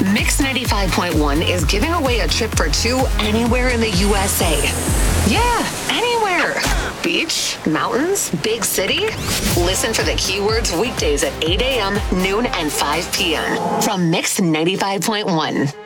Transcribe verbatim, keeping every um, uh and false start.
Mix ninety-five point one is giving away a trip for two anywhere in the U S A. Yeah, anywhere. Beach, mountains, big city. Listen for the keywords weekdays at eight a.m., noon, and five p.m. from Mix ninety-five point one.